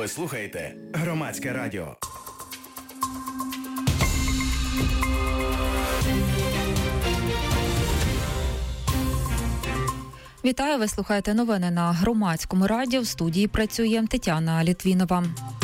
Ви слухаєте Громадське радіо. Вітаю, ви слухаєте новини на Громадському радіо. В студії працює Тетяна Літвінова.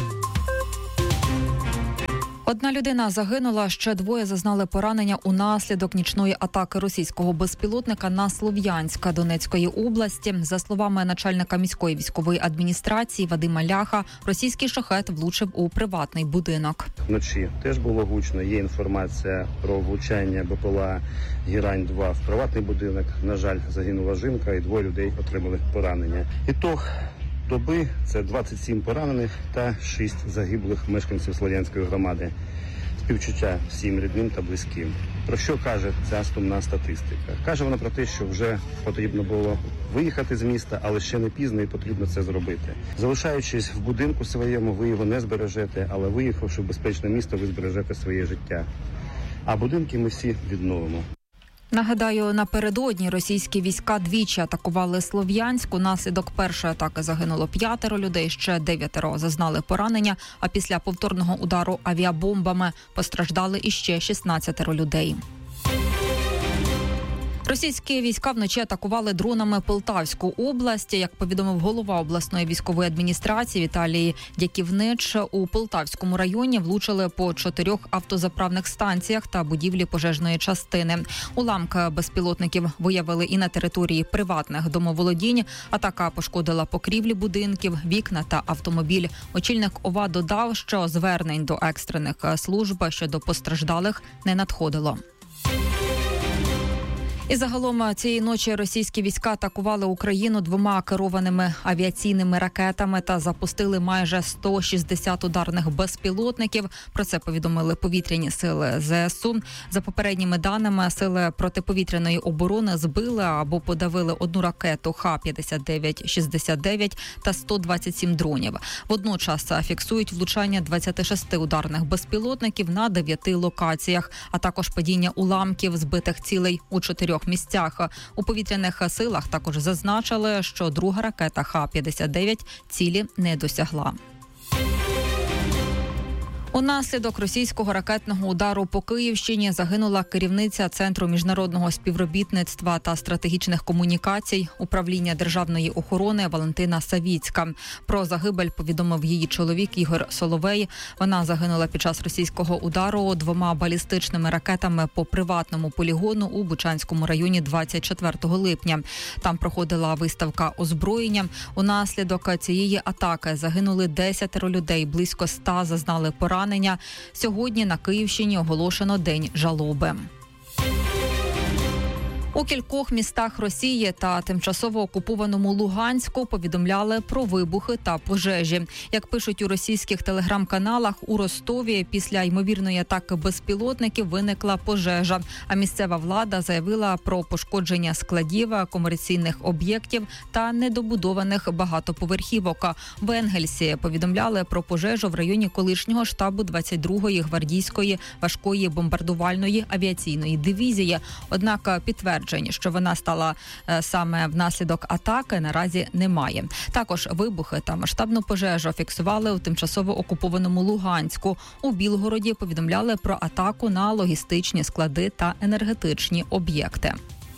Одна людина загинула, ще двоє зазнали поранення унаслідок нічної атаки російського безпілотника на Слов'янськ Донецької області. За словами начальника міської військової адміністрації Вадима Ляха, російський шахет влучив у приватний будинок. Вночі теж було гучно. Є інформація про влучання БПЛА «Герань-2» в приватний будинок. На жаль, загинула жінка і двоє людей отримали поранення. Ітог доби – це 27 поранених та 6 загиблих мешканців Слов'янської громади. Співчуття всім рідним та близьким. Про що каже ця сумна статистика? Каже вона про те, що вже потрібно було виїхати з міста, але ще не пізно і потрібно це зробити. Залишаючись в будинку своєму, ви його не збережете, але виїхавши в безпечне місто, ви збережете своє життя. А будинки ми всі відновимо. Нагадаю, напередодні російські війська двічі атакували Слов'янськ. Унаслідок першої атаки загинуло 5 людей, ще 9 зазнали поранення, а після повторного удару авіабомбами постраждали іще 16 людей. Російські війська вночі атакували дронами Полтавську область. Як повідомив голова обласної військової адміністрації Віталій Дяківнич, у Полтавському районі влучили по 4 автозаправних станціях та будівлі пожежної частини. Уламки безпілотників виявили і на території приватних домоволодінь. Атака пошкодила покрівлі будинків, вікна та автомобіль. Очільник ОВА додав, що звернень до екстрених служб щодо постраждалих не надходило. І загалом цієї ночі російські війська атакували Україну 2 керованими авіаційними ракетами та запустили майже 160 ударних безпілотників. Про це повідомили повітряні сили ЗСУ. За попередніми даними, сили протиповітряної оборони збили або подавили 1 ракету Х-59-69 та 127 дронів. Водночас фіксують влучання 26 ударних безпілотників на 9 локаціях, а також падіння уламків збитих цілей у 4 місцях. У повітряних силах також зазначили, що друга ракета Х-59 цілі не досягла. Унаслідок російського ракетного удару по Київщині загинула керівниця Центру міжнародного співробітництва та стратегічних комунікацій Управління державної охорони Валентина Савіцька. Про загибель повідомив її чоловік Ігор Соловей. Вона загинула під час російського удару 2 балістичними ракетами по приватному полігону у Бучанському районі 24 липня. Там проходила виставка озброєння. Унаслідок цієї атаки загинули 10 людей, близько 100 зазнали поранення. Сьогодні на Київщині оголошено День жалоби. У кількох містах Росії та тимчасово окупованому Луганську повідомляли про вибухи та пожежі. Як пишуть у російських телеграм-каналах, у Ростові після ймовірної атаки безпілотників виникла пожежа, а місцева влада заявила про пошкодження складів, комерційних об'єктів та недобудованих багатоповерхівок. В Енгельсі повідомляли про пожежу в районі колишнього штабу 22-ї гвардійської важкої бомбардувальної авіаційної дивізії. Однак підтвердження, що вона стала саме внаслідок атаки, наразі немає. Також вибухи та масштабну пожежу фіксували у тимчасово окупованому Луганську. У Білгороді повідомляли про атаку на логістичні склади та енергетичні об'єкти.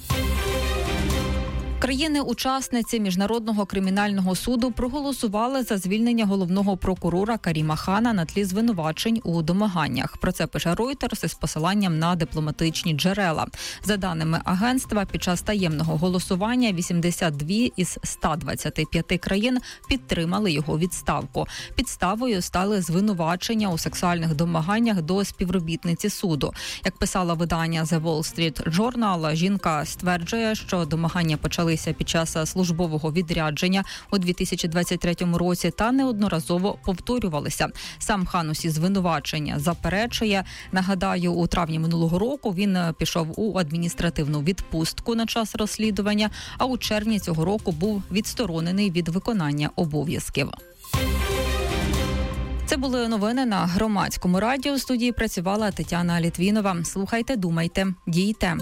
Країни-учасниці Міжнародного кримінального суду проголосували за звільнення головного прокурора Каріма Хана на тлі звинувачень у домаганнях. Про це пише Reuters із посиланням на дипломатичні джерела. За даними агентства, під час таємного голосування 82 із 125 країн підтримали його відставку. Підставою стали звинувачення у сексуальних домаганнях до співробітниці суду. Як писало видання The Wall Street Journal, жінка стверджує, що домагання почалися під час службового відрядження у 2023 році та неодноразово повторювалися. Сам Хан усі звинувачення заперечує. Нагадаю, у травні минулого року він пішов у адміністративну відпустку на час розслідування, а у червні цього року був відсторонений від виконання обов'язків. Це були новини на Громадському радіо. У студії працювала Тетяна Літвінова. Слухайте, думайте, дійте.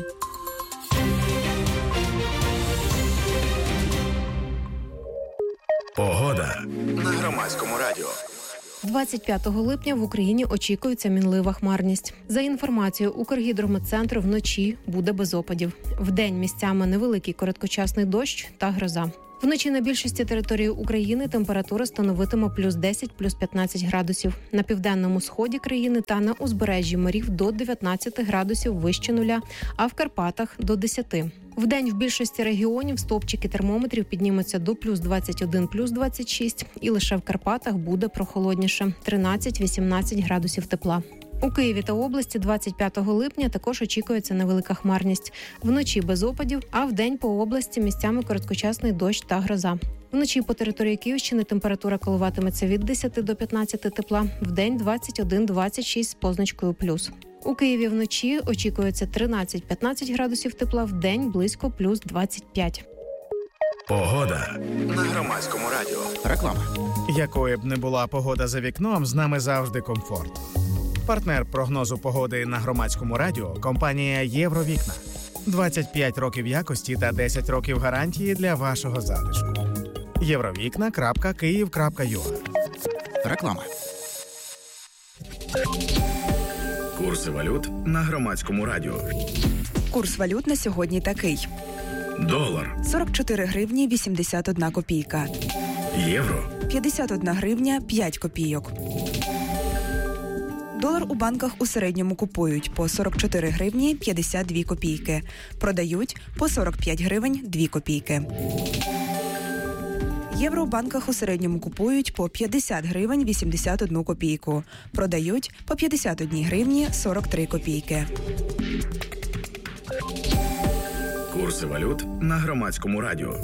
Погода на Громадському радіо. 25 липня в Україні очікується мінлива хмарність. За інформацією Укргідрометцентру, вночі буде без опадів. Вдень місцями невеликий короткочасний дощ та гроза. Вночі на більшості території України температура становитиме плюс 10, плюс 15 градусів. На південному сході країни та на узбережжі морів до 19 градусів вище нуля, а в Карпатах – до 10. Вдень в більшості регіонів стовпчики термометрів піднімуться до плюс 21, плюс 26. І лише в Карпатах буде прохолодніше – 13-18 градусів тепла. У Києві та області 25 липня також очікується невелика хмарність. Вночі без опадів, а вдень по області місцями короткочасний дощ та гроза. Вночі по території Київщини температура коливатиметься від 10 до 15 тепла, вдень 21-26 з позначкою плюс. У Києві вночі очікується 13-15 градусів тепла, вдень близько плюс 25. Погода на Громадському радіо. Реклама. Якою б не була погода за вікном, з нами завжди комфорт. Партнер прогнозу погоди на Громадському радіо – компанія «Євровікна». 25 років якості та 10 років гарантії для вашого затишку. Євровікна.Київ.ua. Реклама. Курси валют на Громадському радіо. Курс валют на сьогодні такий. Долар. 44 гривні 81 копійка. Євро. 51 гривня 5 копійок. Долар у банках у середньому купують по 44 гривні 52 копійки. Продають по 45 гривень 2 копійки. Євро у банках у середньому купують по 50 гривень 81 копійку. Продають по 51 гривні 43 копійки. Курси валют на Громадському радіо.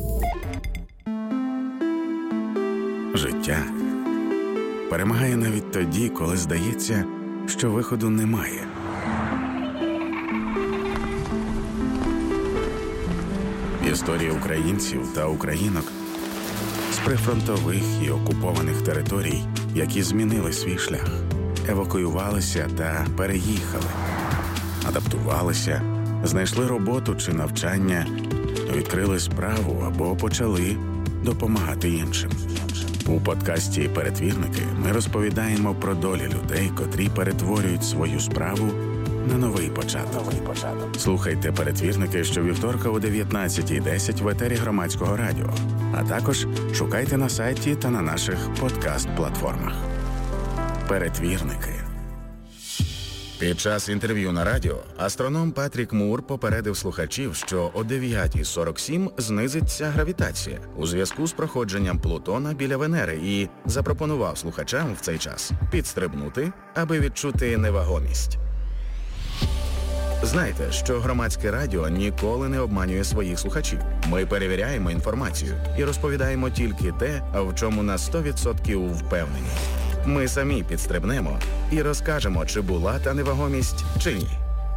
Життя перемагає навіть тоді, коли здається, що виходу немає. Історії українців та українок з прифронтових і окупованих територій, які змінили свій шлях, евакуювалися та переїхали, адаптувалися, знайшли роботу чи навчання, відкрили справу або почали допомагати іншим. У подкасті «Перетвірники» ми розповідаємо про долі людей, котрі перетворюють свою справу на новий початок. Слухайте «Перетвірники» щовівторка о 19:10 в етері Громадського радіо, а також шукайте на сайті та на наших подкаст-платформах. «Перетвірники». Під час інтерв'ю на радіо астроном Патрік Мур попередив слухачів, що о 9:47 знизиться гравітація у зв'язку з проходженням Плутона біля Венери і запропонував слухачам в цей час підстрибнути, аби відчути невагомість. Знайте, що Громадське радіо ніколи не обманює своїх слухачів. Ми перевіряємо інформацію і розповідаємо тільки те, в чому на 100% впевнені. Ми самі підстрибнемо і розкажемо, чи була та невагомість, чи ні.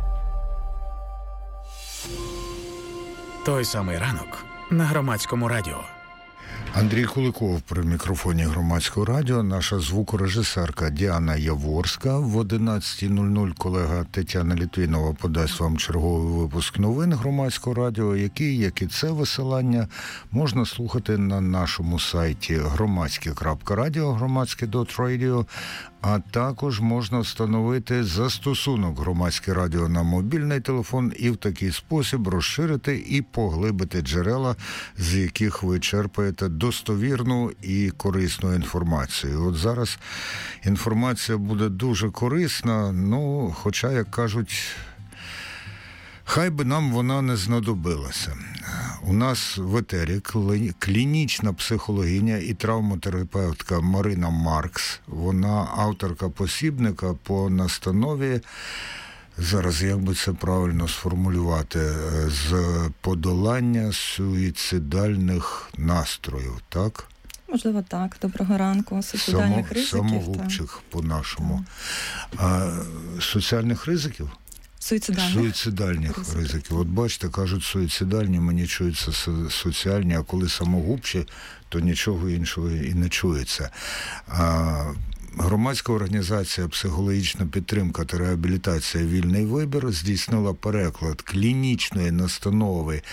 Той самий ранок на Громадському радіо. Андрій Куликов при мікрофоні Громадського радіо, наша звукорежисерка Діана Яворська. В 11:00 колега Тетяна Літвінова подасть вам черговий випуск новин Громадського радіо, який, як і це висилання, можна слухати на нашому сайті громадське.радіо, громадське.радіо, а також можна встановити застосунок Громадське радіо на мобільний телефон і в такий спосіб розширити і поглибити джерела, з яких ви черпаєте достовірну і корисну інформацію. От зараз інформація буде дуже корисна, хоча, як кажуть, хай би нам вона не знадобилася. У нас в етері клінічна психологиня і травмотерапевтка Марина Маркс. Вона авторка посібника по настанові, зараз як би це правильно сформулювати, з подолання суїцидальних настроїв, так? Можливо, так. Доброго ранку. Суїцидальних ризиків. Самогубчих по-нашому. А соціальних ризиків? Суїцидальних ризиків. От бачите, кажуть суїцидальні, мені чуються соціальні, а коли самогубчі, то нічого іншого і не чується. Громадська організація «Психологічна підтримка та реабілітація. Вільний вибір» здійснила переклад клінічної настанови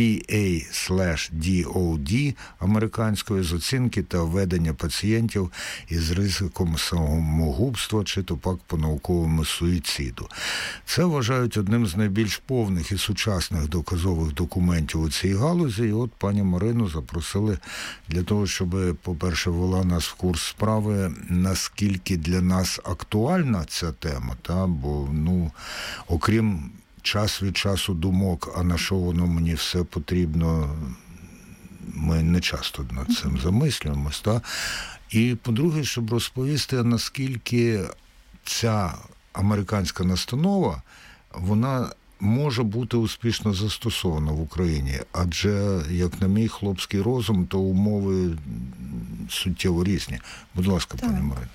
VA/DOD американської з оцінки та ведення пацієнтів із ризиком самогубства чи то пак по-науковому суїциду. Це вважають одним з найбільш повних і сучасних доказових документів у цій галузі. І от пані Марину запросили для того, щоб, по-перше, ввела нас в курс справи, наскільки для нас актуальна ця тема, бо, окрім час від часу думок, а на що воно мені все потрібно, ми не часто над цим замислюємось, І, по-друге, щоб розповісти, наскільки ця американська настанова, вона може бути успішно застосована в Україні, адже, як на мій хлопський розум, то умови суттєво різні. Будь ласка, пані Марино.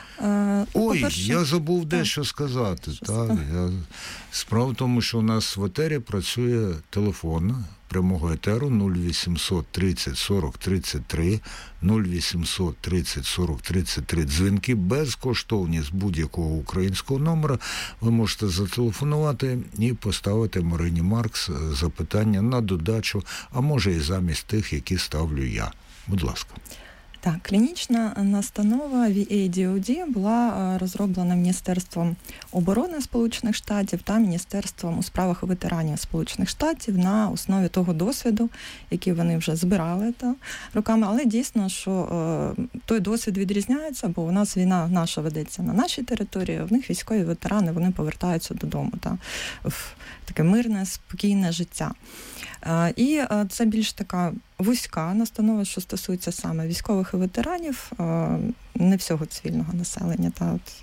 Я забув дещо сказати. Справа в тому, що у нас в етері працює телефон прямого етеру 0800 30 40 33, 0800 30 40 33. Дзвінки безкоштовні з будь-якого українського номера. Ви можете зателефонувати і поставити Марині Маркс запитання на додачу, а може і замість тих, які ставлю я. Будь ласка. Так, клінічна настанова VA/DOD була розроблена Міністерством оборони Сполучених Штатів та Міністерством у справах ветеранів Сполучених Штатів на основі того досвіду, який вони вже збирали роками. Але дійсно, що той досвід відрізняється, бо у нас війна наша ведеться на нашій території, в них військові ветерани, вони повертаються додому в таке мирне, спокійне життя. І це більш така вузька настанова, що стосується саме військових і ветеранів, не всього цивільного населення.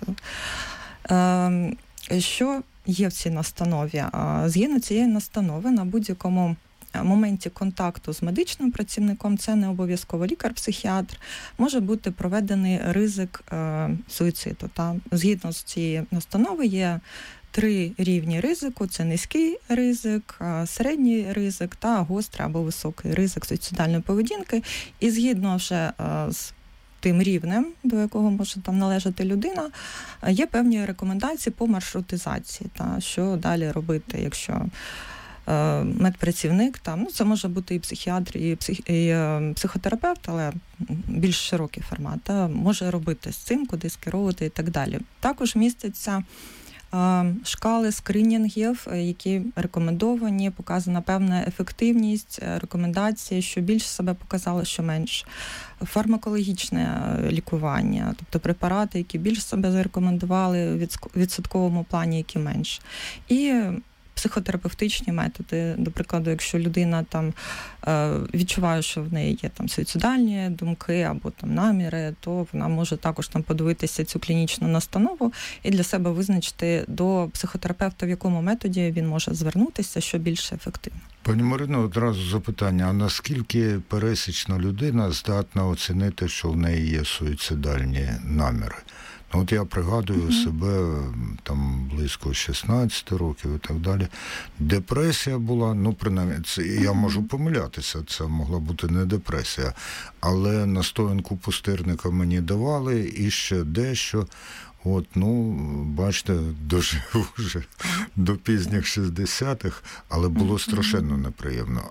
Що є в цій настанові? Згідно цієї настанови, на будь-якому моменті контакту з медичним працівником, це не обов'язково лікар-психіатр, може бути проведений ризик суїциду. Згідно з цією настановою є 3 рівні ризику. Це низький ризик, середній ризик та гострий або високий ризик суїцидальної поведінки. І згідно вже з тим рівнем, до якого може належати людина, є певні рекомендації по маршрутизації, що далі робити, якщо медпрацівник, це може бути і психіатр, і психотерапевт, але більш широкий формат, може робити з цим, куди скеровувати і так далі. Також містяться шкали скринінгів, які рекомендовані, показана певна ефективність, рекомендації, що більше себе показало, що менш. Фармакологічне лікування, тобто препарати, які більше себе зарекомендували в відсотковому плані, які менш. І психотерапевтичні методи, до прикладу, якщо людина відчуває, що в неї є суїцидальні думки або наміри, то вона може також подивитися цю клінічну настанову і для себе визначити до психотерапевта, в якому методі він може звернутися, що більш ефективно. Пані Марино, одразу запитання, а наскільки пересічна людина здатна оцінити, що в неї є суїцидальні наміри? От я пригадую себе близько 16 років і так далі. Депресія була, принаймні, я можу помилятися, це могла бути не депресія, але настоянку пустирника мені давали і ще дещо. Бачите, дожив вже до пізніх 60-х, але було страшенно неприємно.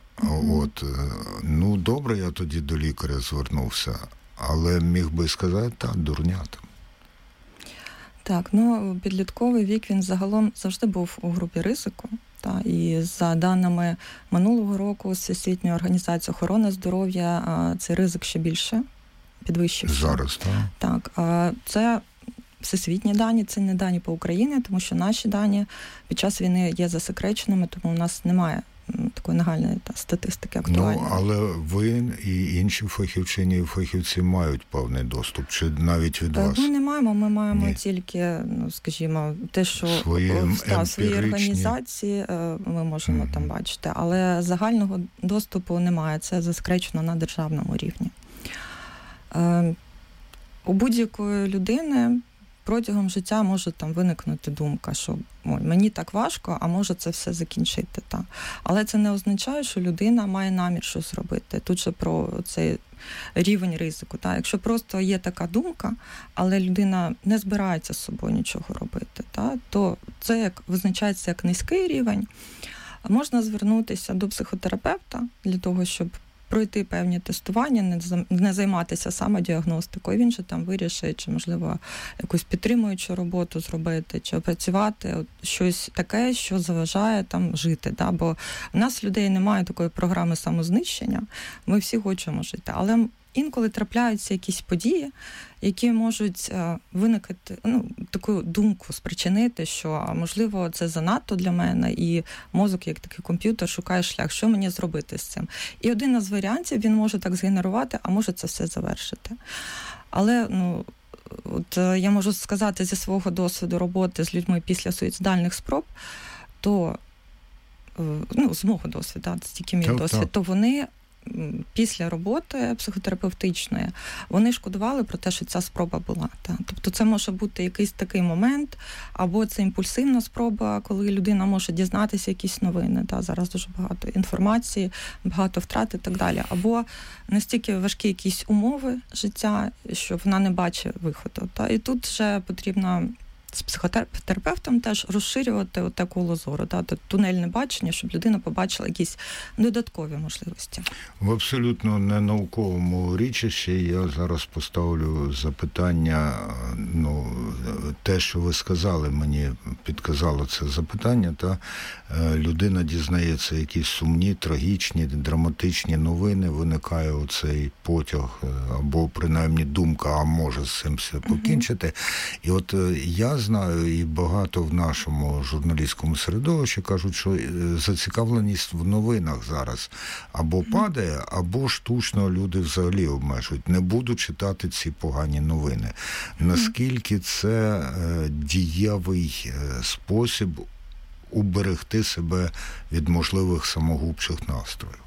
Добре, я тоді до лікаря звернувся, але міг би сказати, дурня там. Так, підлітковий вік, він загалом завжди був у групі ризику. І за даними минулого року Всесвітньої організації охорони здоров'я, цей ризик ще більше підвищився. Зараз, так? Так, це всесвітні дані, це не дані по Україні, тому що наші дані під час війни є засекреченими, тому у нас немає такої нагальної статистики актуальної. Але ви і інші фахівчині і фахівці мають певний доступ, чи навіть від вас? Ми не маємо, ми маємо тільки, скажімо, те, що в своїй організації ми можемо там бачити, але загального доступу немає, це засекречено на державному рівні. У будь-якої людини протягом життя може там виникнути думка, що мені так важко, а може це все закінчити. Та. Але це не означає, що людина має намір щось робити. Тут же про цей рівень ризику. Та. Якщо просто є така думка, але людина не збирається з собою нічого робити, та, то це визначається як низький рівень. Можна звернутися до психотерапевта для того, щоб пройти певні тестування, не займатися самодіагностикою. Він же там вирішить, чи, можливо, якусь підтримуючу роботу зробити, чи опрацювати щось таке, що заважає там жити. Да? Бо в нас, людей, немає такої програми самознищення, ми всі хочемо жити. Але інколи трапляються якісь події, які можуть виникати, таку думку спричинити, що, можливо, це занадто для мене, і мозок, як такий комп'ютер, шукає шлях, що мені зробити з цим. І один із варіантів, він може так згенерувати, а може це все завершити. Але, от я можу сказати зі свого досвіду роботи з людьми після суїцидальних спроб, то, з мого досвіду, це тільки мій досвід, то вони після роботи психотерапевтичної, вони шкодували про те, що ця спроба була. Та. Тобто це може бути якийсь такий момент, або це імпульсивна спроба, коли людина може дізнатися якісь новини. Та. Зараз дуже багато інформації, багато втрат і так далі. Або настільки важкі якісь умови життя, що вона не бачить виходу. Та. І тут вже потрібно з психотерапевтом теж розширювати оте коло зору, тунельне бачення, щоб людина побачила якісь додаткові можливості. В абсолютно ненауковому річищі я зараз поставлю запитання, те, що ви сказали, мені підказало це запитання, людина дізнається якісь сумні, трагічні, драматичні новини, виникає оцей потяг, або принаймні думка, а може з цим все покінчити. І от я знаю, і багато в нашому журналістському середовищі кажуть, що зацікавленість в новинах зараз або падає, або штучно люди взагалі обмежують. Не буду читати ці погані новини. Наскільки це дієвий спосіб уберегти себе від можливих самогубчих настроїв?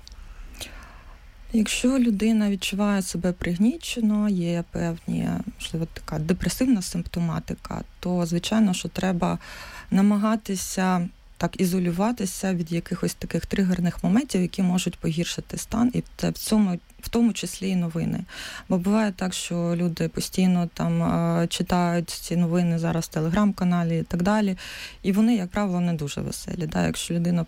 Якщо людина відчуває себе пригнічено, є певні, можливо, така депресивна симптоматика, то, звичайно, що треба намагатися так ізолюватися від якихось таких тригерних моментів, які можуть погіршити стан, і це в тому числі і новини. Бо буває так, що люди постійно там читають ці новини зараз в телеграм-каналі і так далі, і вони, як правило, не дуже веселі. Да? Якщо людина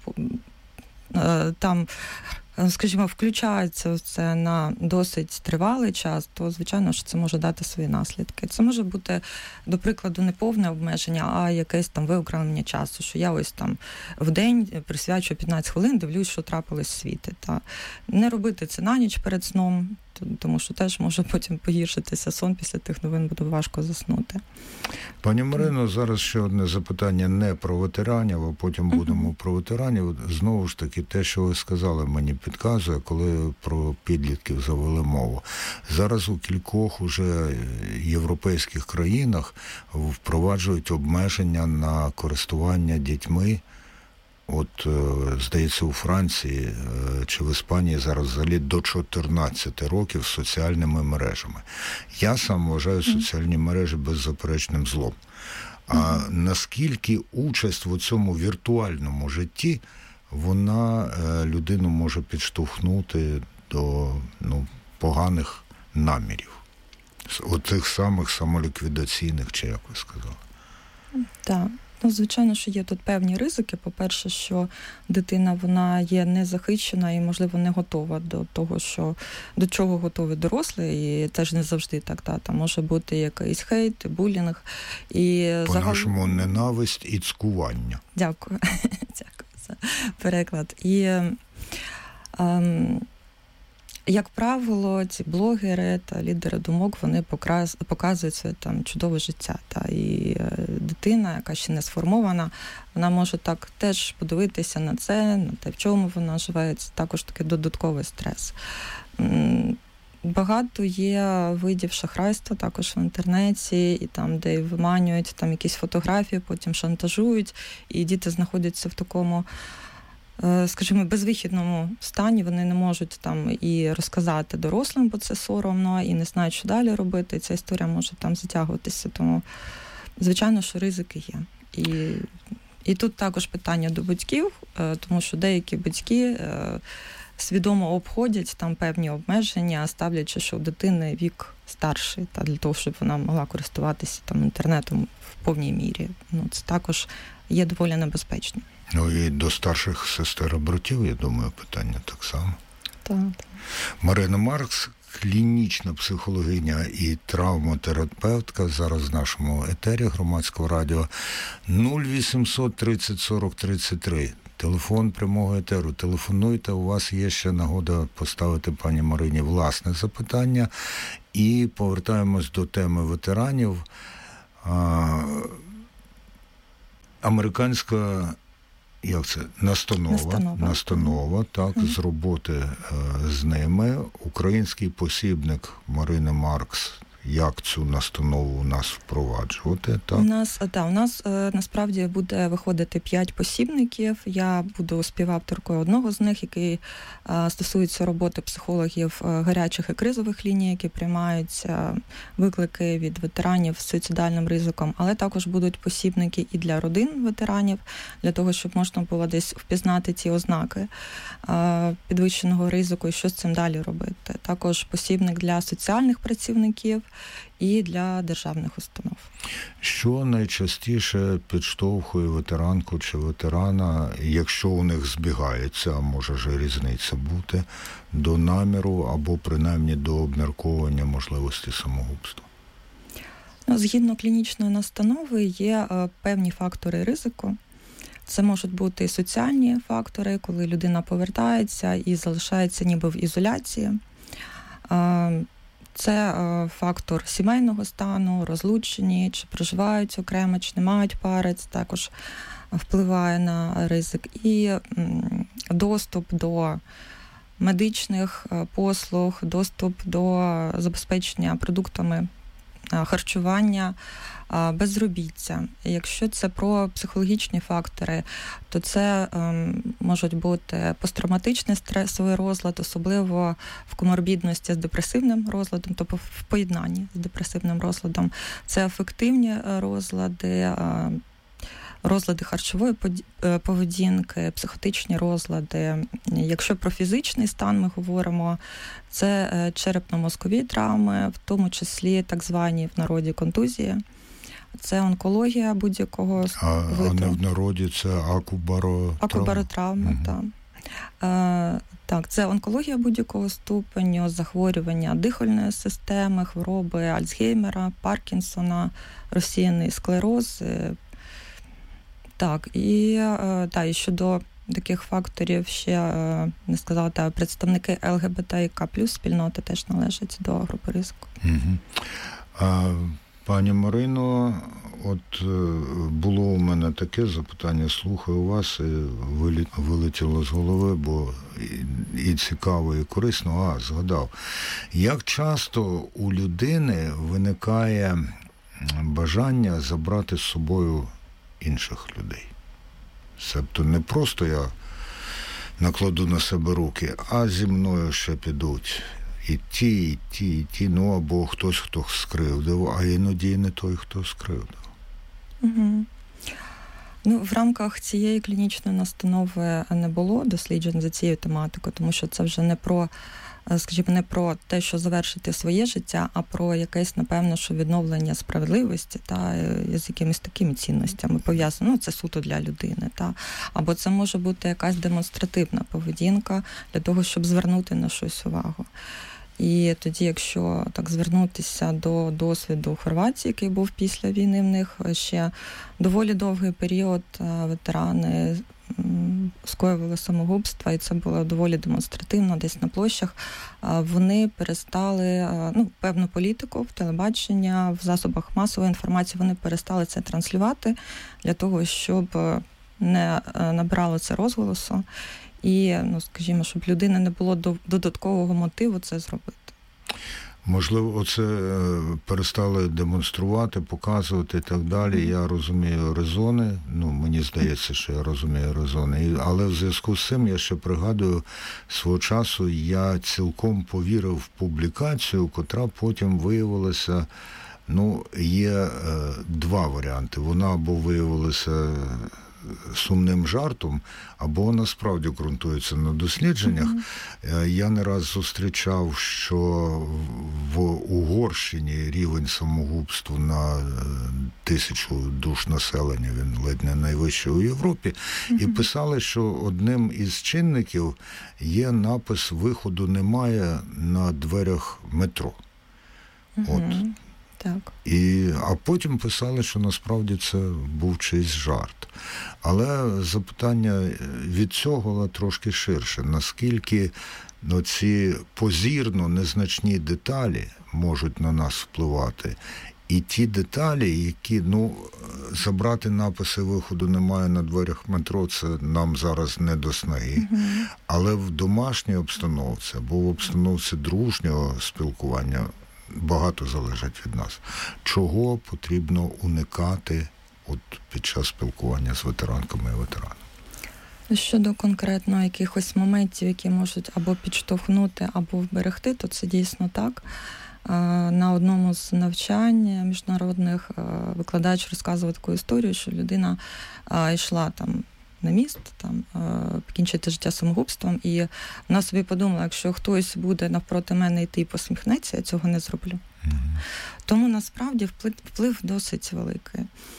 там, скажімо, включається це на досить тривалий час, то, звичайно, що це може дати свої наслідки. Це може бути, до прикладу, не повне обмеження, а якесь там виокремлення часу, що я ось там в день присвячую 15 хвилин, дивлюсь, що трапилось в світі. Та не робити це на ніч перед сном, тому що теж може потім погіршитися сон після тих новин, буде важко заснути. Пані Марино, зараз ще одне запитання не про ветеранів, а потім будемо про ветеранів. Знову ж таки, те, що ви сказали, мені підказує, коли про підлітків завели мову. Зараз у кількох уже європейських країнах впроваджують обмеження на користування дітьми. От, здається, у Франції чи в Іспанії зараз взагалі до 14 років соціальними мережами. Я сам вважаю соціальні мережі беззаперечним злом. А наскільки участь в цьому віртуальному житті, вона людину може підштовхнути до поганих намірів? Оцих самих самоліквідаційних, чи як ви сказали? Так. Звичайно, що є тут певні ризики. По-перше, що дитина, вона є незахищена і, можливо, не готова до того, до чого готові дорослі, і теж не завжди так. Там може бути якийсь хейт, булінг. І по-нашому ненависть і цькування. Дякую. Дякую за переклад. І як правило, ці блогери та лідери думок, вони показують своє там чудове життя. І дитина, яка ще не сформована, вона може так теж подивитися на це, на те, в чому вона живе. Це також такий додатковий стрес. Багато є видів шахрайства також в інтернеті, і там, де виманюють там якісь фотографії, потім шантажують, і діти знаходяться в такому, скажімо, безвихідному стані, вони не можуть там і розказати дорослим, бо це соромно, і не знають, що далі робити, і ця історія може там затягуватися. Тому звичайно, що ризики є. І тут також питання до батьків, тому що деякі батьки свідомо обходять там певні обмеження, ставлячи, що у дитини вік старший, та для того, щоб вона могла користуватися там інтернетом в повній мірі. Це також є доволі небезпечно. І до старших сестер і братів, я думаю, питання так само. Так. Марина Маркс, клінічна психологиня і травматерапевтка, зараз в нашому етері Громадського радіо. 0800 30 40 33. Телефон прямого етеру. Телефонуйте, у вас є ще нагода поставити пані Марині власне запитання. І повертаємось до теми ветеранів. Американська настанова, так, з роботи з ними. Український посібник Марини Маркс, як цю настанову у нас впроваджувати, так? У нас насправді буде виходити 5 посібників. Я буду співавторкою одного з них, який стосується роботи психологів гарячих і кризових ліній, які приймають виклики від ветеранів з суїцидальним ризиком, але також будуть посібники і для родин ветеранів, для того, щоб можна було десь впізнати ті ознаки підвищеного ризику і що з цим далі робити. Також посібник для соціальних працівників і для державних установ. Що найчастіше підштовхує ветеранку чи ветерана, якщо у них збігається, а може ж різниця бути, до наміру або принаймні до обмірковування можливості самогубства? Згідно клінічної настанови є певні фактори ризику. Це можуть бути соціальні фактори, коли людина повертається і залишається ніби в ізоляції. Це фактор сімейного стану, розлучені, чи проживають окремо, чи не мають пари, це також впливає на ризик. І доступ до медичних послуг, доступ до забезпечення продуктами харчування, безробіття. Якщо це про психологічні фактори, то це можуть бути посттравматичний стресовий розлад, особливо в коморбідності з депресивним розладом, тобто в поєднанні з депресивним розладом. Це афективні розлади харчової поведінки, психотичні розлади. Якщо про фізичний стан ми говоримо, це черепно-мозкові травми, в тому числі так звані в народі контузії. Це онкологія будь-якого виду. А не в народі це акубаротравма, так. Так, це онкологія будь-якого ступеню, захворювання дихальної системи, хвороби Альцгеймера, Паркінсона, розсіяний склероз. Так, і щодо таких факторів ще не сказала, представники ЛГБТІК+ спільноти теж належать до групи ризику. Пані Марино, от було у мене таке запитання, слухаю вас, і вилетіло з голови, бо і цікаво, і корисно. Згадав. Як часто у людини виникає бажання забрати з собою інших людей? Себто не просто я накладу на себе руки, а зі мною ще підуть і ті, або хтось, хто скривдив, а іноді і не той, хто скривдив. Угу. В рамках цієї клінічної настанови не було досліджень за цією тематикою, тому що це вже не про те, що завершити своє життя, а про якесь, напевно, що відновлення справедливості з якимись такими цінностями пов'язано. Це суто для людини. Або це може бути якась демонстративна поведінка для того, щоб звернути на щось увагу. І тоді, якщо так звернутися до досвіду Хорватії, який був після війни, в них ще доволі довгий період ветерани скоювали самогубства, і це було доволі демонстративно, десь на площах. Вони перестали, певну політику в телебачення, в засобах масової інформації, вони перестали це транслювати для того, щоб не набрало це розголосу. І, скажімо, щоб людини не було додаткового мотиву це зробити. Можливо, оце перестали демонструвати, показувати і так далі. Я розумію резони, мені здається, що я розумію резони. Але в зв'язку з цим я ще пригадую, свого часу я цілком повірив в публікацію, котра потім виявилася Є два варіанти. Вона або виявилася сумним жартом, або насправді ґрунтується на дослідженнях. Я не раз зустрічав, що в Угорщині рівень самогубства на 1000 душ населення, він ледь не найвищий у Європі, і писали, що одним із чинників є напис «Виходу немає» на дверях метро. Так. А потім писали, що насправді це був чийсь жарт. Але запитання від цього трошки ширше. Наскільки ці позірно незначні деталі можуть на нас впливати? І ті деталі, які, забрати написи «Виходу немає» на дверях метро, це нам зараз не до снаги. Але в домашній обстановці або в обстановці дружнього спілкування багато залежить від нас. Чого потрібно уникати під час спілкування з ветеранками і ветеранами? Щодо конкретно якихось моментів, які можуть або підштовхнути, або вберегти, то це дійсно так. На одному з навчань міжнародних викладач розказував таку історію, що людина йшла там на міст, покінчити життя самогубством, і вона собі подумала, якщо хтось буде навпроти мене йти і посміхнеться, я цього не зроблю. Тому насправді вплив досить великий.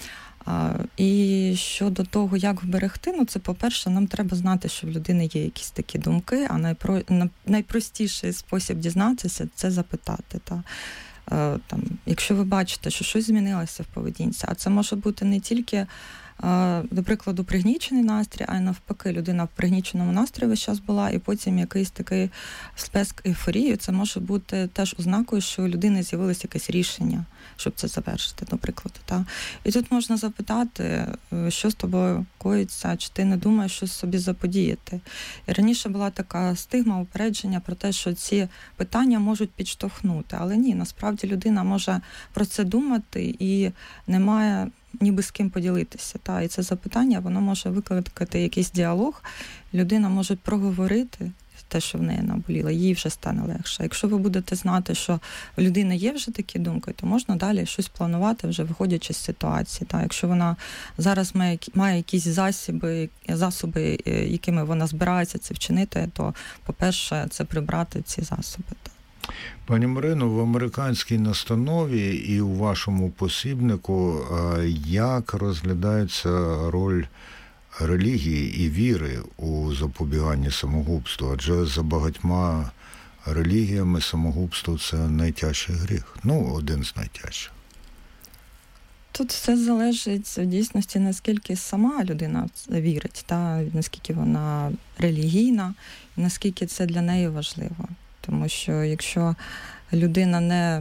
І щодо того, як вберегти, це, по-перше, нам треба знати, що в людини є якісь такі думки, а найпростіший спосіб дізнатися – це запитати. Якщо ви бачите, що щось змінилося в поведінці, а це може бути не тільки, до прикладу, пригнічений настрій, а й навпаки, людина в пригніченому настрої весь час була, і потім якийсь такий сплеск ейфорії, це може бути теж ознакою, що у людини з'явилося якесь рішення, щоб це завершити, до прикладу. І тут можна запитати, що з тобою коїться, чи ти не думаєш щось собі заподіяти. І раніше була така стигма, упередження про те, що ці питання можуть підштовхнути, але ні, насправді людина може про це думати і не має ніби з ким поділитися. І це запитання, воно може викликати якийсь діалог, людина може проговорити те, що в неї наболіло, їй вже стане легше. Якщо ви будете знати, що у людини є вже такі думки, то можна далі щось планувати, вже виходячи з ситуації. Якщо вона зараз має якісь засоби, якими вона збирається це вчинити, то, по-перше, це прибрати ці засоби. Пані Марино, в американській настанові і у вашому посібнику як розглядається роль релігії і віри у запобіганні самогубству? Адже за багатьма релігіями самогубство – це найтяжчий гріх. Один з найтяжчих. Тут все залежить в дійсності, наскільки сама людина вірить, наскільки вона релігійна, наскільки це для неї важливо. Тому що якщо людина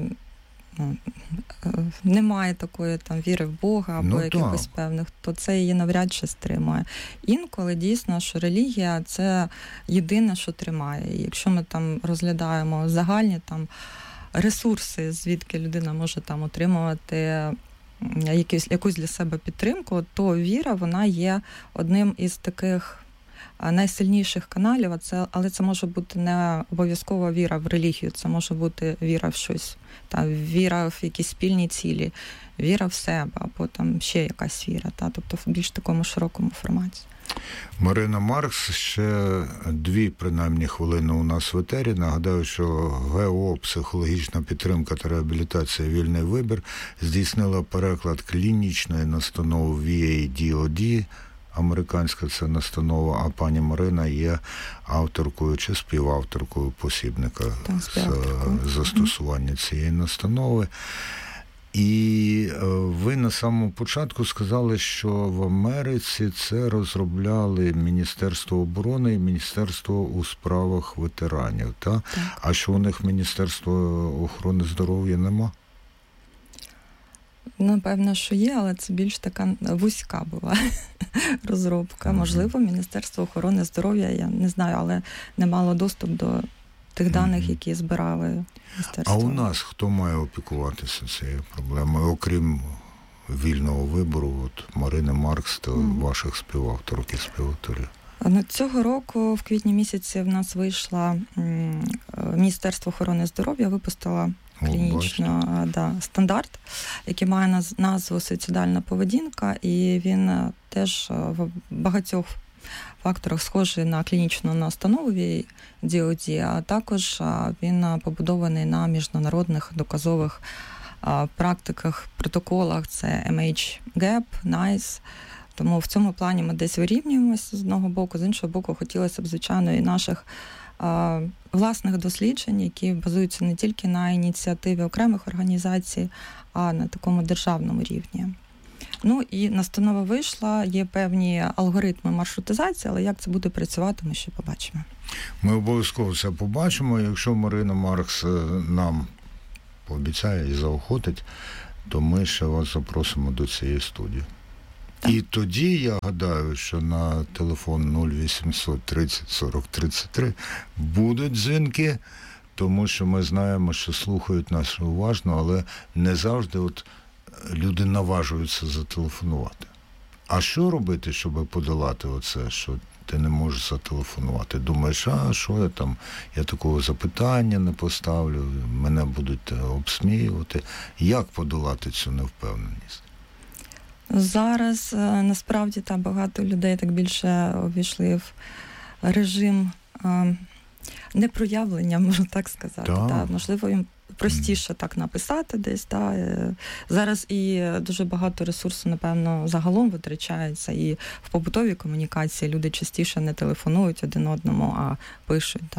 не має такої віри в Бога або якихось певних, то це її навряд чи стримує. Інколи дійсно, що релігія – це єдине, що тримає. І якщо ми розглядаємо загальні ресурси, звідки людина може отримувати якусь для себе підтримку, то віра, вона є одним із таких найсильніших каналів, але це може бути не обов'язково віра в релігію, це може бути віра в щось, віра в якісь спільні цілі, віра в себе, або ще якась віра, тобто в більш такому широкому форматі. Марина Маркс, ще 2 принаймні хвилини у нас в етері. Нагадаю, що ГО «Психологічна підтримка та реабілітація. Вільний вибір» здійснила переклад клінічної настанови VA-DoD, американська це настанова, а пані Марина є авторкою чи співавторкою посібника з застосування цієї настанови. І ви на самому початку сказали, що в Америці це розробляли Міністерство оборони і Міністерство у справах ветеранів. Так? А що у них Міністерство охорони здоров'я нема? Напевно, що є, але це більш така вузька була розробка. Можливо, Міністерство охорони здоров'я, я не знаю, але не мало доступ до тих даних, які збирали Міністерство. А у нас хто має опікуватися цією проблемою, окрім вільного вибору, Марини Маркс та ваших співавторок і співавторів? Цього року, в квітні місяці, в нас вийшла Міністерство охорони здоров'я, випустила клінічно стандарт, який має назву суїцидальна поведінка, і він теж в багатьох факторах схожий на клінічну настанову DOD, а також він побудований на міжнародних доказових практиках, протоколах, це MH-GAP, NICE. Тому в цьому плані ми десь вирівнюємося з одного боку, з іншого боку, хотілося б, звичайно, і наших власних досліджень, які базуються не тільки на ініціативі окремих організацій, а на такому державному рівні. Ну і настанова вийшла, є певні алгоритми маршрутизації, але як це буде працювати, ми ще побачимо. Ми обов'язково це побачимо. Якщо Марина Маркс нам пообіцяє і заохотить, то ми ще вас запросимо до цієї студії. Так. І тоді, я гадаю, що на телефон 0800 30 40 33 будуть дзвінки, тому що ми знаємо, що слухають нас уважно, але не завжди люди наважуються зателефонувати. А що робити, щоб подолати оце, що ти не можеш зателефонувати? Думаєш, що я такого запитання не поставлю, мене будуть обсміювати. Як подолати цю невпевненість? Зараз, насправді, багато людей так більше увійшли в режим непроявлення, можна так сказати. Можливо, їм простіше так написати десь. Зараз і дуже багато ресурсу, напевно, загалом витрачається. І в побутовій комунікації люди частіше не телефонують один одному, а пишуть.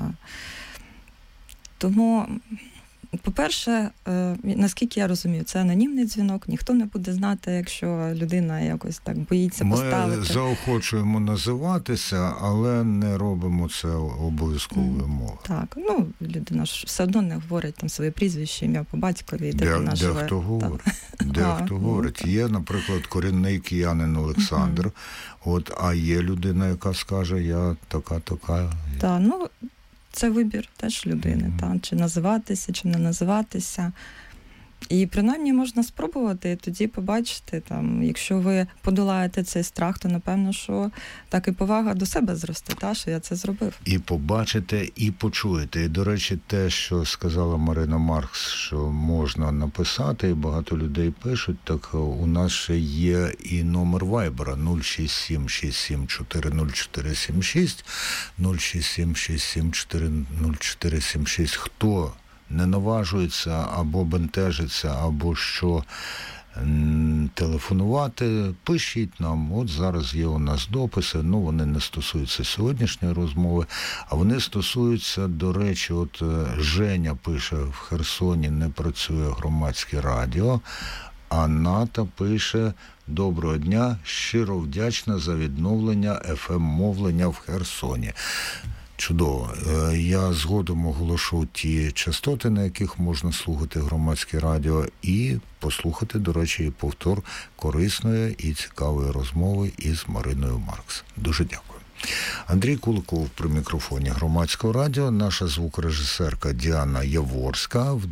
Тому, по-перше, наскільки я розумію, це анонімний дзвінок, ніхто не буде знати, якщо людина якось так боїться поставити. Ми заохочуємо називатися, але не робимо це обов'язковою мовою. Так, людина ж все одно не говорить своє прізвище, ім'я по батькові, де вона живе. Дехто говорить. Дехто говорить. Є, наприклад, корінний киянин Олександр, а є людина, яка скаже, я така. Так, це вибір теж людини, чи називатися, чи не називатися. І принаймні можна спробувати, і тоді побачити, якщо ви подолаєте цей страх, то напевно, що так і повага до себе зросте, що я це зробив. І побачите, і почуєте. І, до речі, те, що сказала Марина Маркс, що можна написати, і багато людей пишуть, так у нас ще є і номер Вайбера 067 67 40476, 067 67 40476. Хто не наважується або бентежиться, або що телефонувати, пишіть нам. От зараз є у нас дописи, вони не стосуються сьогоднішньої розмови, а вони стосуються, до речі, Женя пише, в Херсоні не працює громадське радіо, а Ната пише: доброго дня, щиро вдячна за відновлення FM-мовлення в Херсоні. Чудово. Я згодом оголошу ті частоти, на яких можна слухати громадське радіо, і послухати, до речі, повтор корисної і цікавої розмови із Мариною Маркс. Дуже дякую. Андрій Куликов при мікрофоні громадського радіо, наша звукорежисерка Діана Яворська, в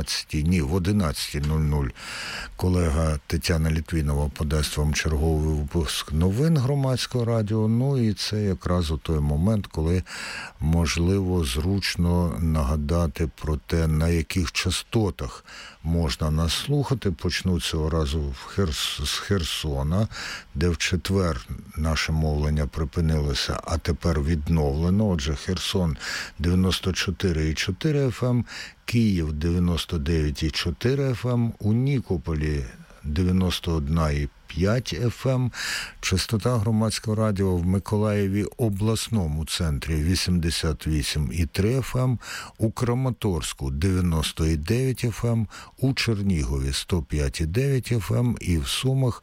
11:00 колега Тетяна Літвінова подасть вам черговий випуск новин громадського радіо. І це якраз у той момент, коли можливо зручно нагадати про те, на яких частотах можна нас слухати. Почну цього разу з Херсона, де в четвер наше мовлення припинилося, а тепер відновлено. Отже, Херсон 94,4 FM, Київ 99,4 FM, у Нікополі 91,5 FM, частота громадського радіо в Миколаєві обласному центрі 88,3 FM, у Краматорську 90,9 FM, у Чернігові 105,9 FM і в Сумах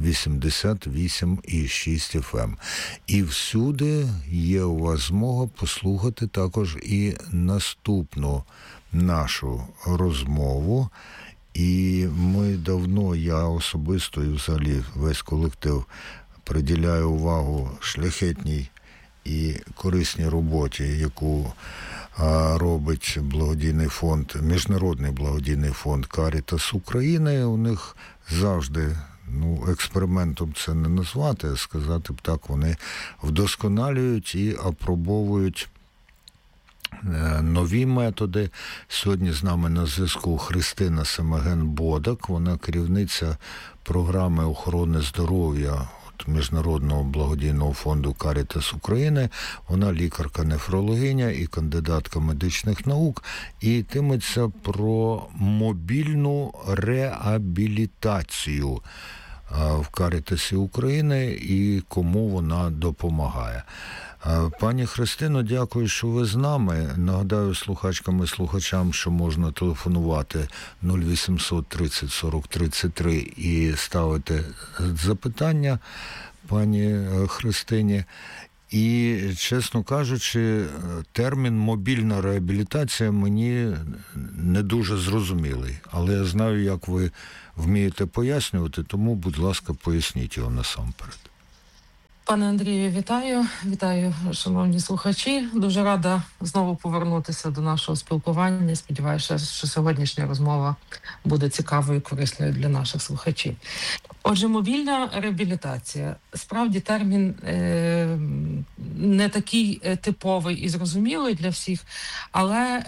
88,6 FM. І всюди є у вас змога послухати також і наступну нашу розмову. І ми давно, я особисто і взагалі весь колектив приділяє увагу шляхетній і корисній роботі, яку робить благодійний фонд, міжнародний благодійний фонд Карітас України. У них завжди, експериментом це не назвати, а сказати б так, вони вдосконалюють і апробовують нові методи. Сьогодні з нами на зв'язку Христина Семеген-Бодак, вона керівниця програми охорони здоров'я Міжнародного благодійного фонду «Карітас України». Вона лікарка-нефрологиня і кандидатка медичних наук, і йтиметься про мобільну реабілітацію в «Карітасі України» і кому вона допомагає. Пані Христино, дякую, що ви з нами. Нагадаю слухачкам і слухачам, що можна телефонувати 0800 30 40 33 і ставити запитання пані Христині. І, чесно кажучи, термін «мобільна реабілітація» мені не дуже зрозумілий. Але я знаю, як ви вмієте пояснювати, тому, будь ласка, поясніть його насамперед. Пане Андрію, вітаю. Вітаю, шановні слухачі. Дуже рада знову повернутися до нашого спілкування. Сподіваюся, що сьогоднішня розмова буде цікавою і корисною для наших слухачів. Отже, мобільна реабілітація. Справді термін не такий типовий і зрозумілий для всіх, але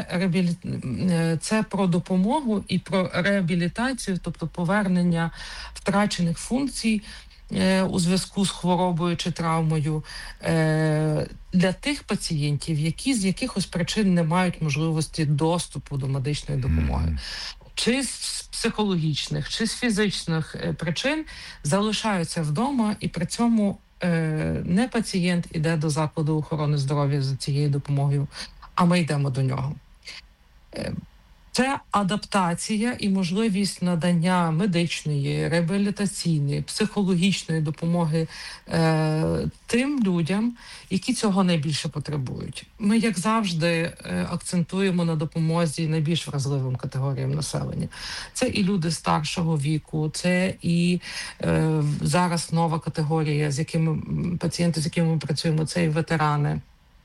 це про допомогу і про реабілітацію, тобто повернення втрачених функцій у зв'язку з хворобою чи травмою для тих пацієнтів, які з якихось причин не мають можливості доступу до медичної допомоги. Чи з психологічних, чи з фізичних причин залишаються вдома, і при цьому не пацієнт іде до закладу охорони здоров'я за цією допомогою, а ми йдемо до нього. Це адаптація і можливість надання медичної, реабілітаційної, психологічної допомоги тим людям, які цього найбільше потребують. Ми, як завжди, акцентуємо на допомозі найбільш вразливим категоріям населення. Це і люди старшого віку, це і зараз нова категорія, пацієнти, з якими ми працюємо, це і ветерани.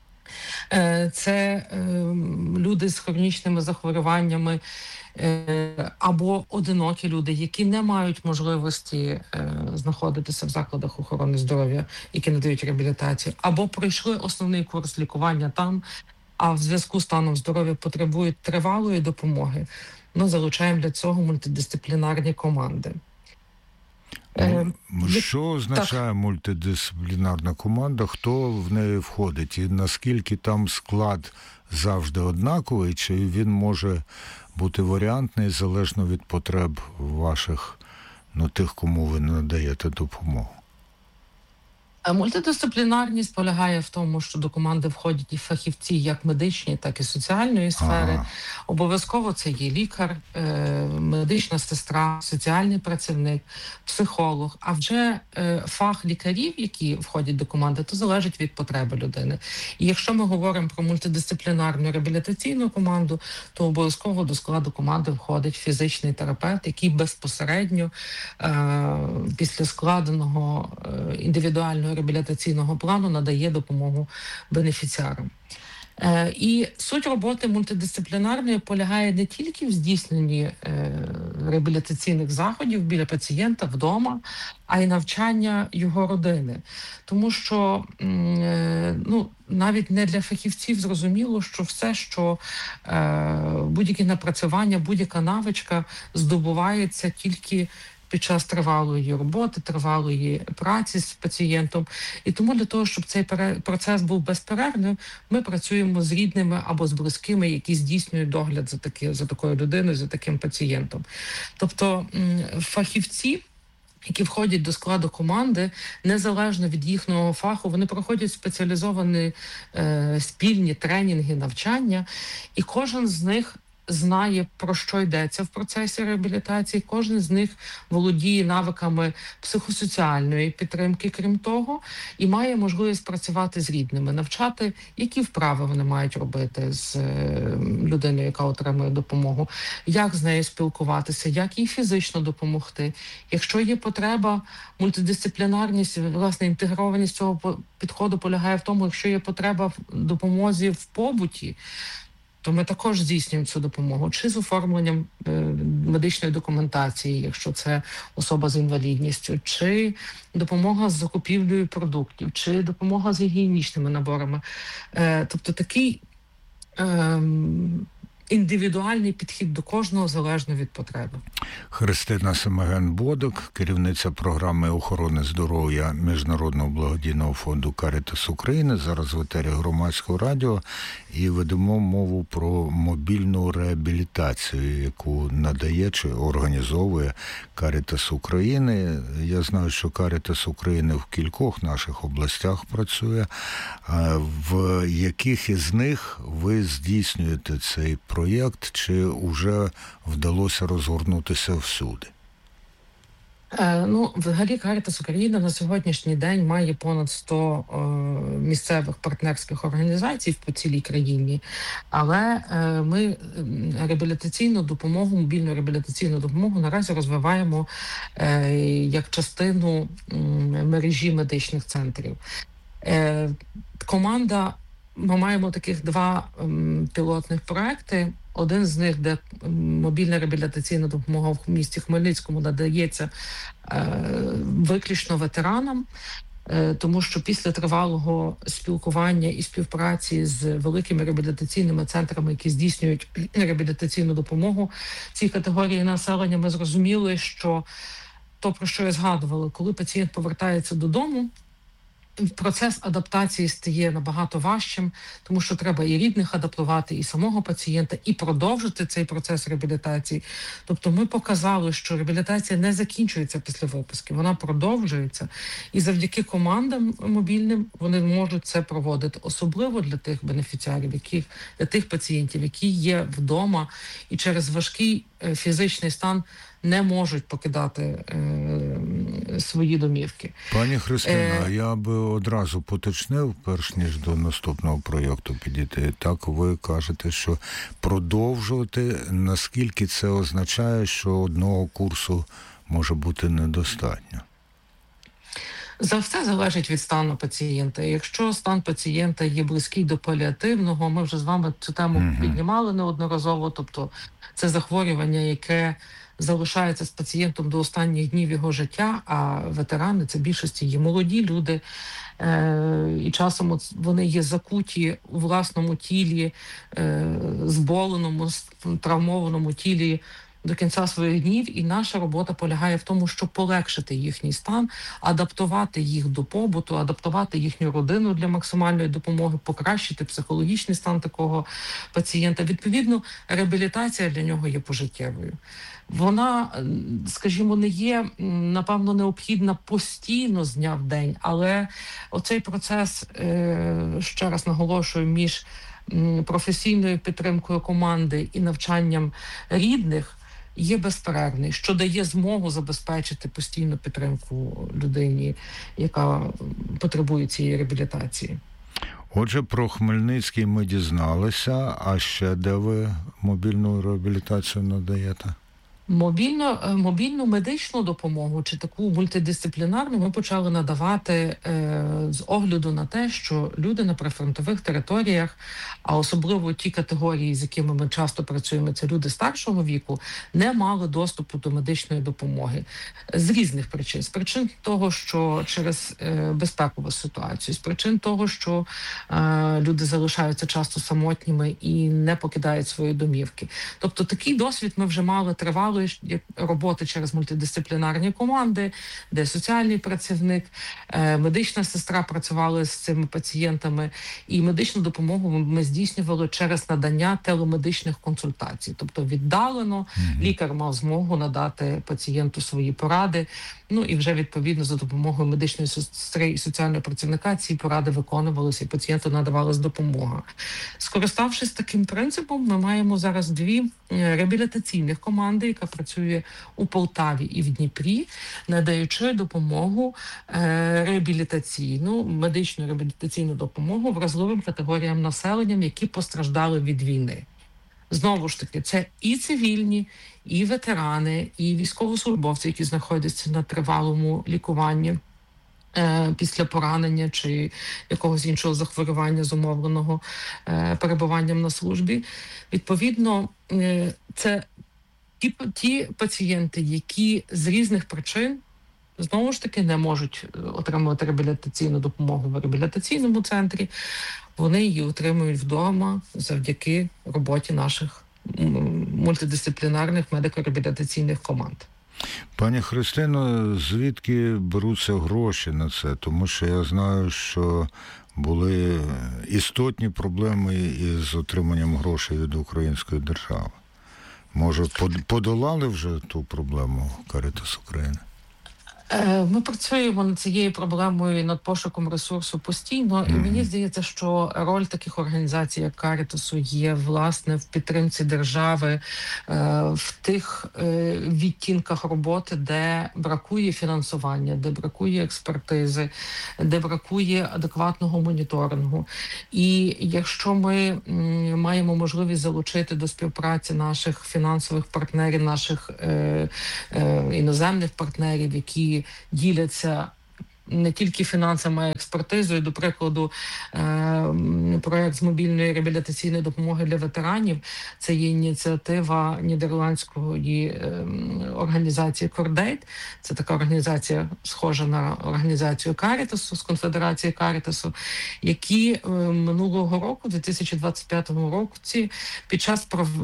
Це люди з хронічними захворюваннями або одинокі люди, які не мають можливості знаходитися в закладах охорони здоров'я, які надають реабілітацію, або пройшли основний курс лікування там, а в зв'язку з станом здоров'я потребують тривалої допомоги. Ми залучаємо для цього мультидисциплінарні команди. Що означає мультидисциплінарна команда? Хто в неї входить? І наскільки там склад завжди однаковий? Чи він може бути варіантний залежно від потреб ваших, тих, кому ви надаєте допомогу? Мультидисциплінарність полягає в тому, що до команди входять і фахівці як медичні, так і соціальної сфери. Обов'язково це є лікар, медична сестра, соціальний працівник, психолог. А вже фах лікарів, які входять до команди, то залежить від потреби людини. І якщо ми говоримо про мультидисциплінарну реабілітаційну команду, то обов'язково до складу команди входить фізичний терапевт, який безпосередньо після складеного індивідуального реабілітаційного плану надає допомогу бенефіціарам. І суть роботи мультидисциплінарної полягає не тільки в здійсненні реабілітаційних заходів біля пацієнта вдома, а й навчання його родини. Тому що навіть не для фахівців зрозуміло, що все, що будь-які напрацювання, будь-яка навичка здобувається тільки під час тривалої роботи, тривалої праці з пацієнтом. І тому для того, щоб цей процес був безперервним, ми працюємо з рідними або з близькими, які здійснюють догляд за такою людиною, за таким пацієнтом. Тобто фахівці, які входять до складу команди, незалежно від їхнього фаху, вони проходять спеціалізовані спільні тренінги, навчання, і кожен з них знає, про що йдеться в процесі реабілітації, кожен з них володіє навиками психосоціальної підтримки, крім того, і має можливість працювати з рідними, навчати, які вправи вони мають робити з людиною, яка отримує допомогу, як з нею спілкуватися, як їй фізично допомогти. Якщо є потреба, мультидисциплінарність, власне, інтегрованість цього підходу полягає в тому, якщо є потреба в допомозі в побуті, то ми також здійснюємо цю допомогу, чи з оформленням медичної документації, якщо це особа з інвалідністю, чи допомога з закупівлею продуктів, чи допомога з гігієнічними наборами. Тобто такий індивідуальний підхід до кожного залежно від потреби. Христина Семеген-Бодок, керівниця програми охорони здоров'я Міжнародного благодійного фонду «Карітас України». Зараз в етері Громадського радіо і ведемо мову про мобільну реабілітацію, яку надає чи організовує «Карітас України». Я знаю, що «Карітас України» в кількох наших областях працює. В яких із них ви здійснюєте цей проєкт, чи вже вдалося розгорнутися всюди? Взагалі «Карітас України» на сьогоднішній день має понад 100 місцевих партнерських організацій по цілій країні, але ми реабілітаційну допомогу, мобільну реабілітаційну допомогу наразі розвиваємо як частину мережі медичних центрів. Ми маємо таких 2 пілотних проекти. Один з них, де мобільна реабілітаційна допомога в місті Хмельницькому надається виключно ветеранам, тому що після тривалого спілкування і співпраці з великими реабілітаційними центрами, які здійснюють реабілітаційну допомогу цій категорії населення, ми зрозуміли, що то, про що я згадувала, коли пацієнт повертається додому, процес адаптації стає набагато важчим, тому що треба і рідних адаптувати, і самого пацієнта, і продовжити цей процес реабілітації. Тобто ми показали, що реабілітація не закінчується після виписки, вона продовжується. І завдяки командам мобільним вони можуть це проводити, особливо для тих бенефіціарів, для тих пацієнтів, які є вдома і через важкий фізичний стан не можуть покидати свої домівки. Пані Христина, я би одразу поточнив, перш ніж до наступного проєкту підійти. Так, ви кажете, що продовжувати, наскільки це означає, що одного курсу може бути недостатньо? За все залежить від стану пацієнта. Якщо стан пацієнта є близький до паліативного, ми вже з вами цю тему піднімали неодноразово, тобто це захворювання, яке залишається з пацієнтом до останніх днів його життя, а ветерани – це більшості є молоді люди, і часом вони є закуті у власному тілі, зболеному, травмованому тілі до кінця своїх днів, і наша робота полягає в тому, щоб полегшити їхній стан, адаптувати їх до побуту, адаптувати їхню родину для максимальної допомоги, покращити психологічний стан такого пацієнта. Відповідно, реабілітація для нього є пожиттєвою. Вона, скажімо, не є, напевно, необхідна постійно з дня в день, але оцей процес, ще раз наголошую, між професійною підтримкою команди і навчанням рідних є безперервний, що дає змогу забезпечити постійну підтримку людині, яка потребує цієї реабілітації. Отже, про Хмельницький ми дізналися, а ще де ви мобільну реабілітацію надаєте? Мобільну медичну допомогу чи таку мультидисциплінарну ми почали надавати з огляду на те, що люди на прифронтових територіях, а особливо ті категорії, з якими ми часто працюємо, це люди старшого віку, не мали доступу до медичної допомоги з різних причин. З причин того, що через безпекову ситуацію, з причин того, що люди залишаються часто самотніми і не покидають свої домівки. Тобто такий досвід ми вже мали тривалий роботи через мультидисциплінарні команди, де соціальний працівник, медична сестра працювали з цими пацієнтами, і медичну допомогу ми здійснювали через надання телемедичних консультацій. Тобто віддалено лікар мав змогу надати пацієнту свої поради, і вже відповідно за допомогою медичної сестри і соціального працівника ці поради виконувалися, і пацієнту надавалась допомога. Скориставшись таким принципом, ми маємо зараз 2 реабілітаційних команди, яка працює у Полтаві і в Дніпрі, надаючи допомогу медичну реабілітаційну допомогу вразливим категоріям населення, які постраждали від війни. Знову ж таки, це і цивільні, і ветерани, і військовослужбовці, які знаходяться на тривалому лікуванні після поранення чи якогось іншого захворювання, зумовленого перебуванням на службі. Відповідно, це ті пацієнти, які з різних причин знову ж таки не можуть отримувати реабілітаційну допомогу в реабілітаційному центрі, вони її отримують вдома завдяки роботі наших мультидисциплінарних медико-реабілітаційних команд. Пані Христино, звідки беруться гроші на це? Тому що я знаю, що були істотні проблеми із отриманням грошей від української держави. Може, подолали вже ту проблему Caritas України? Ми працюємо над цією проблемою і над пошуком ресурсу постійно, і мені здається, що роль таких організацій, як Карітасу, є, власне, в підтримці держави, в тих відтінках роботи, де бракує фінансування, де бракує експертизи, де бракує адекватного моніторингу. І якщо ми маємо можливість залучити до співпраці наших фінансових партнерів, наших іноземних партнерів, які діляться не тільки фінансами, а й експертизою. До прикладу, проєкт з мобільної реабілітаційної допомоги для ветеранів – це є ініціатива нідерландської організації Cordaid. Це така організація, схожа на організацію Карітасу, з конфедерації Карітасу, які минулого року, 2025 році, під час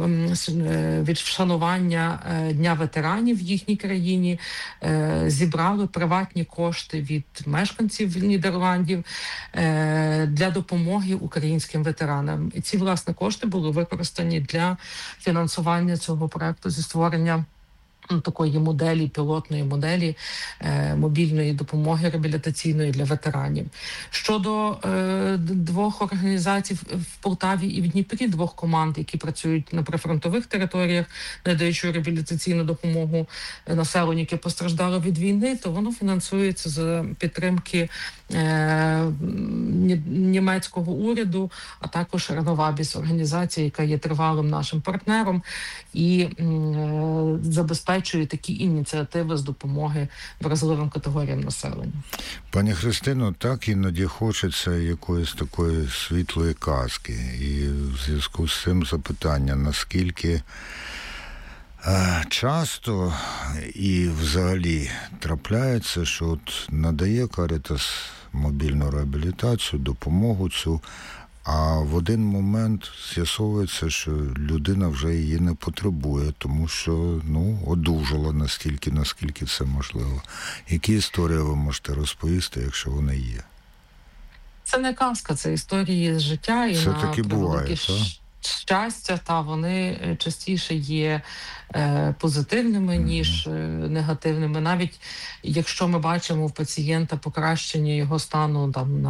відшанування Дня ветеранів в їхній країні зібрали приватні кошти від мешканців Нідерландів для допомоги українським ветеранам. І ці, власне, кошти були використані для фінансування цього проекту зі створення такої моделі, пілотної моделі мобільної допомоги реабілітаційної для ветеранів. Щодо двох організацій в Полтаві і в Дніпрі, двох команд, які працюють на прифронтових територіях, надаючи реабілітаційну допомогу населенню, яке постраждало від війни, то воно фінансується з підтримки німецького уряду, а також Реновабіс, організація, яка є тривалим нашим партнером і забезпечує такі ініціативи з допомоги вразливим категоріям населення. Пані Христино, так іноді хочеться якоїсь такої світлої казки. І в зв'язку з цим запитання, наскільки часто і взагалі трапляється, що от надає Caritas мобільну реабілітацію, допомогу цю, а в один момент з'ясовується, що людина вже її не потребує, тому що, одужала настільки, наскільки це можливо. Які історії ви можете розповісти, якщо вони є? Це не казка, це історії з життя. І це таки буває, так? Щастя, та вони частіше є позитивними, ніж негативними. Навіть якщо ми бачимо в пацієнта покращення його стану,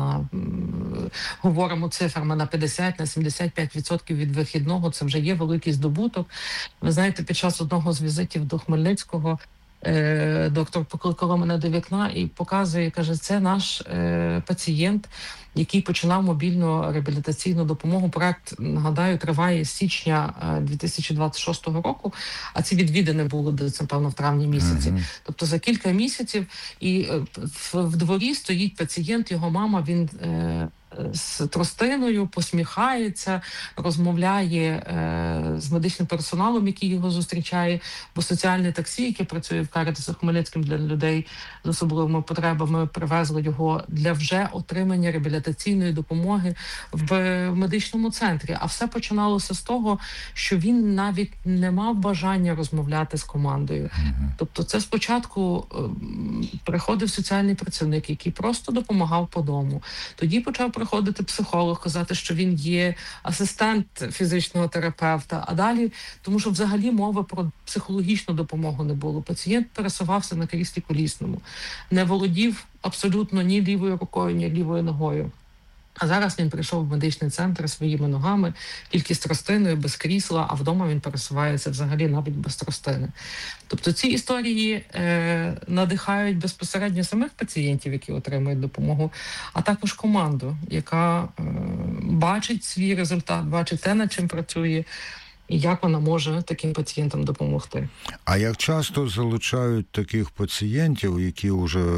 говоримо цифрами на 50, на 75% від вихідного, це вже є великий здобуток. Ви знаєте, під час одного з візитів до Хмельницького доктор покликала мене до вікна і показує, каже, це наш пацієнт, який починав мобільну реабілітаційну допомогу. Проект, нагадаю, триває з січня 2026 року, а ці відвідини були десь, напевно, в травні місяці. Тобто за кілька місяців, і в дворі стоїть пацієнт, його мама, він з тростиною, посміхається, розмовляє з медичним персоналом, який його зустрічає, бо соціальне таксі, яке працює в Caritas Хмельницьким для людей з особливими потребами, привезли його для вже отримання реабілітаційної допомоги в медичному центрі. А все починалося з того, що він навіть не мав бажання розмовляти з командою. Тобто це спочатку приходив соціальний працівник, який просто допомагав по дому. Тоді почав приходити психолог, казати, що він є асистент фізичного терапевта, а далі, тому що взагалі мови про психологічну допомогу не було. Пацієнт пересувався на кріслі колісному, не володів абсолютно ні лівою рукою, ні лівою ногою. А зараз він прийшов в медичний центр своїми ногами, тільки з тростиною, без крісла, а вдома він пересувається взагалі навіть без тростини. Тобто ці історії надихають безпосередньо самих пацієнтів, які отримують допомогу, а також команду, яка бачить свій результат, бачить те, над чим працює, і як вона може таким пацієнтам допомогти. А як часто залучають таких пацієнтів, які вже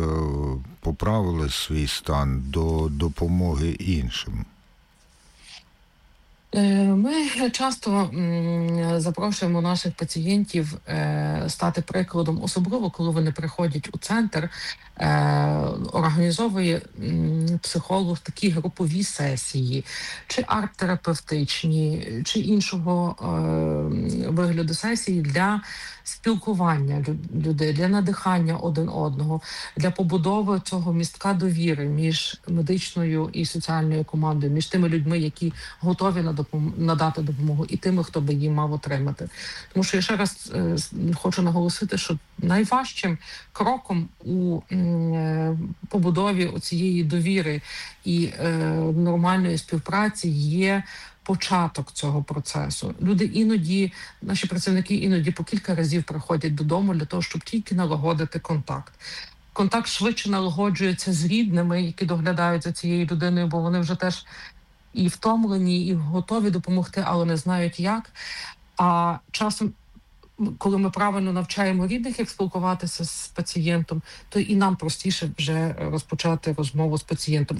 поправили свій стан, до допомоги іншим? Ми часто запрошуємо наших пацієнтів стати прикладом, особливо коли вони приходять у центр. Організовує психолог такі групові сесії, чи арт-терапевтичні, чи іншого вигляду сесії для спілкування людей, для надихання один одного, для побудови цього містка довіри між медичною і соціальною командою, між тими людьми, які готові надати допомогу, і тими, хто би її мав отримати. Тому що я ще раз хочу наголосити, що найважчим кроком у побудові цієї довіри і нормальної співпраці є початок цього процесу. Люди іноді, наші працівники іноді по кілька разів приходять додому для того, щоб тільки налагодити контакт. Контакт швидше налагоджується з рідними, які доглядають за цією людиною, бо вони вже теж і втомлені, і готові допомогти, але не знають як. А часом, коли ми правильно навчаємо рідних, як спілкуватися з пацієнтом, то і нам простіше вже розпочати розмову з пацієнтом.